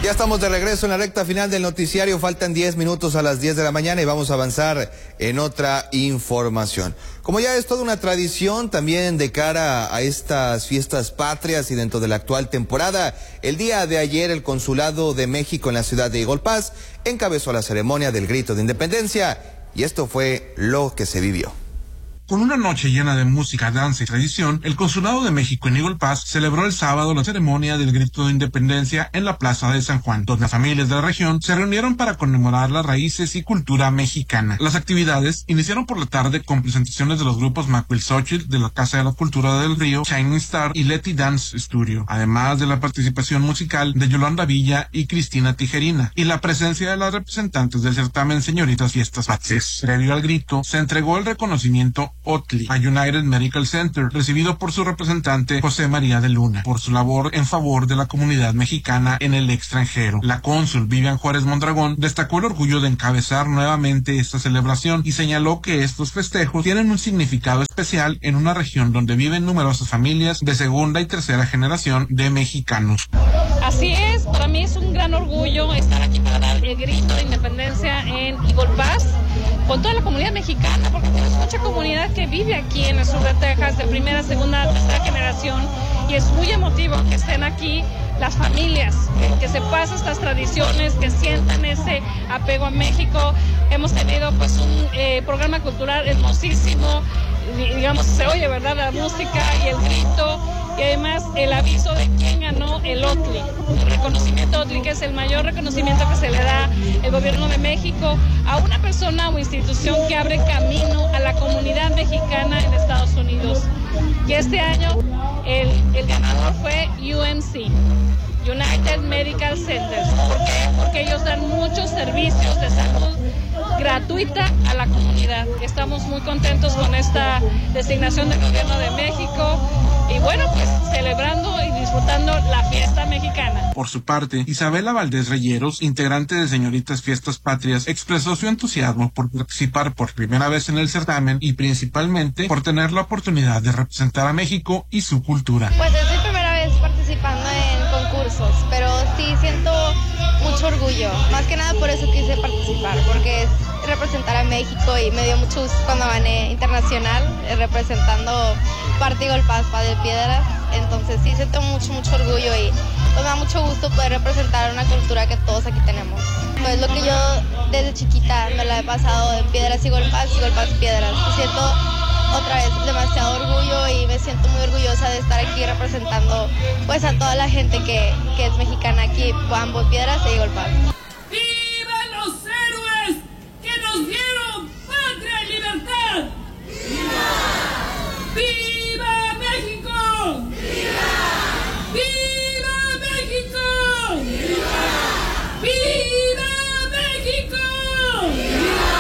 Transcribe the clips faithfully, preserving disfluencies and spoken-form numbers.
Ya estamos de regreso en la recta final del noticiario, faltan diez minutos a las diez de la mañana y vamos a avanzar en otra información. Como ya es toda una tradición también de cara a estas fiestas patrias y dentro de la actual temporada, el día de ayer el Consulado de México en la ciudad de Eagle Pass encabezó la ceremonia del Grito de Independencia y esto fue lo que se vivió. Con una noche llena de música, danza y tradición, el Consulado de México en Eagle Pass celebró el sábado la ceremonia del Grito de Independencia en la Plaza de San Juan, donde las familias de la región se reunieron para conmemorar las raíces y cultura mexicana. Las actividades iniciaron por la tarde con presentaciones de los grupos Macuilxóchitl de la Casa de la Cultura del Río, Shining Star y Letty Dance Studio, además de la participación musical de Yolanda Villa y Cristina Tijerina, y la presencia de las representantes del certamen Señoritas Fiestas Patrias. Previo al grito, se entregó el reconocimiento Otli a United Medical Center, recibido por su representante José María de Luna, por su labor en favor de la comunidad mexicana en el extranjero. La cónsul Vivian Juárez Mondragón destacó el orgullo de encabezar nuevamente esta celebración y señaló que estos festejos tienen un significado especial en una región donde viven numerosas familias de segunda y tercera generación de mexicanos. Así es, para mí es un gran orgullo estar aquí para dar el grito de independencia en Eagle Pass con toda la comunidad mexicana, porque tenemos mucha comunidad que vive aquí en el sur de Texas de primera, segunda, tercera generación, y es muy emotivo que estén aquí las familias, que, que se pasen estas tradiciones, que sientan ese apego a México. Hemos tenido pues un eh, programa cultural hermosísimo, digamos, se oye, ¿verdad?, la música y el grito, y además el aviso de quién ganó el Otli, el reconocimiento Otli, que es el mayor reconocimiento que se le da el gobierno de México a una persona o institución que abre camino a la comunidad mexicana en Estados Unidos. Y este año el, el ganador fue U M C, United Medical Centers. ¿Por qué? Porque ellos dan muchos servicios de salud gratuita a la comunidad. Estamos muy contentos con esta designación del gobierno de México y bueno, pues celebrando y disfrutando la fiesta mexicana. Por su parte, Isabela Valdés Reyeros, integrante de Señoritas Fiestas Patrias, expresó su entusiasmo por participar por primera vez en el certamen y principalmente por tener la oportunidad de representar a México y su cultura. Pues es mi primera vez participando en concursos, pero sí siento mucho orgullo. Más que nada por eso quise participar, porque es representar a México y me dio mucho gusto cuando gané internacional eh, representando parte Eagle Pass de Piedras. Entonces sí siento mucho, mucho orgullo y pues, me da mucho gusto poder representar una cultura que todos aquí tenemos. Pues lo que yo desde chiquita me la he pasado en Piedras, Eagle Pass, Eagle Pass, Piedras. Y siento otra vez demasiado orgullo y me siento muy orgullosa de estar aquí representando pues a toda la gente que, que es mexicana aquí, ambos Piedras e Eagle Pass. ¡Viva los héroes que nos dieron patria y libertad! ¡Viva! ¡Viva México! ¡Viva! ¡Viva México! ¡Viva! ¡Viva México! ¡Viva!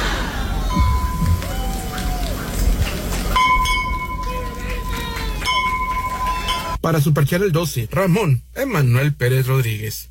Para Superchar el doce, Ramón Emanuel Pérez Rodríguez.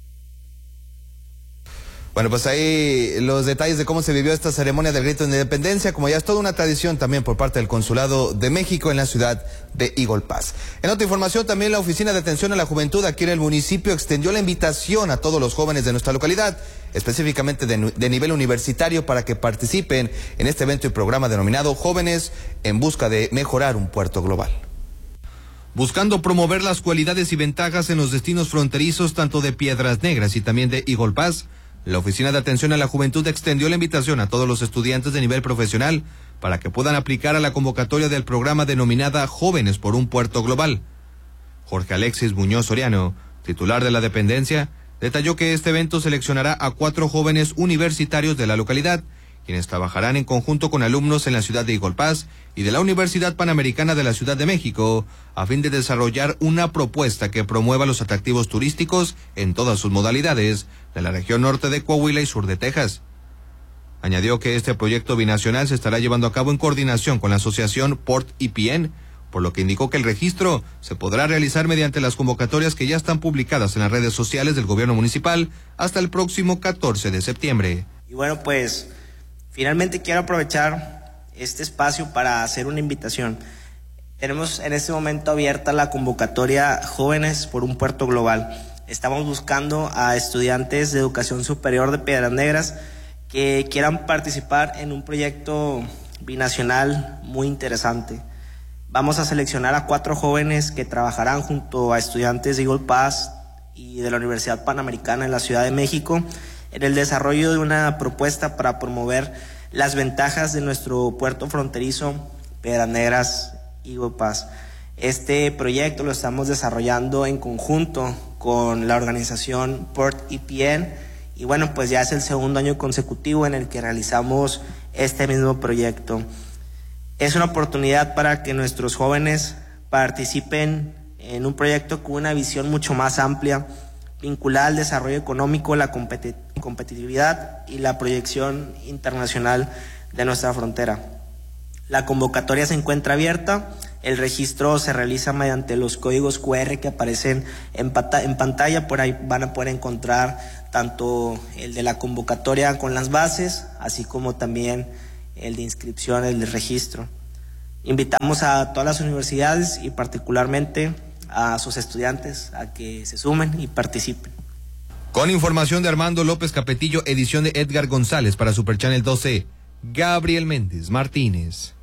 Bueno, pues ahí los detalles de cómo se vivió esta ceremonia del Grito de Independencia, como ya es toda una tradición también por parte del Consulado de México en la ciudad de Eagle Pass. En otra información, también la Oficina de Atención a la Juventud aquí en el municipio extendió la invitación a todos los jóvenes de nuestra localidad, específicamente de, de nivel universitario, para que participen en este evento y programa denominado Jóvenes en Busca de Mejorar un Puerto Global. Buscando promover las cualidades y ventajas en los destinos fronterizos tanto de Piedras Negras y también de Eagle Pass, la Oficina de Atención a la Juventud extendió la invitación a todos los estudiantes de nivel profesional para que puedan aplicar a la convocatoria del programa denominada Jóvenes por un Puerto Global. Jorge Alexis Muñoz Soriano, titular de la dependencia, detalló que este evento seleccionará a cuatro jóvenes universitarios de la localidad, quienes trabajarán en conjunto con alumnos en la ciudad de Eagle Pass y de la Universidad Panamericana de la Ciudad de México, a fin de desarrollar una propuesta que promueva los atractivos turísticos en todas sus modalidades de la región norte de Coahuila y sur de Texas. Añadió que este proyecto binacional se estará llevando a cabo en coordinación con la asociación Port E P N, por lo que indicó que el registro se podrá realizar mediante las convocatorias que ya están publicadas en las redes sociales del gobierno municipal hasta el próximo catorce de septiembre. Y bueno, pues finalmente quiero aprovechar este espacio para hacer una invitación. Tenemos en este momento abierta la convocatoria Jóvenes por un Puerto Global. Estamos buscando a estudiantes de educación superior de Piedras Negras que quieran participar en un proyecto binacional muy interesante. Vamos a seleccionar a cuatro jóvenes que trabajarán junto a estudiantes de Eagle Pass y de la Universidad Panamericana en la Ciudad de México en el desarrollo de una propuesta para promover las ventajas de nuestro puerto fronterizo Piedras Negras Eagle Pass. Este proyecto lo estamos desarrollando en conjunto con la organización Port E P N y bueno, pues ya es el segundo año consecutivo en el que realizamos este mismo proyecto. Es una oportunidad para que nuestros jóvenes participen en un proyecto con una visión mucho más amplia, vinculada al desarrollo económico, la competi- competitividad y la proyección internacional de nuestra frontera. La convocatoria se encuentra abierta, el registro se realiza mediante los códigos cu erre que aparecen en, pata- en pantalla, por ahí van a poder encontrar tanto el de la convocatoria con las bases, así como también el de inscripción, el de registro. Invitamos a todas las universidades y particularmente a sus estudiantes a que se sumen y participen. Con información de Armando López Capetillo, edición de Edgar González para Super Channel doce, Gabriel Méndez Martínez.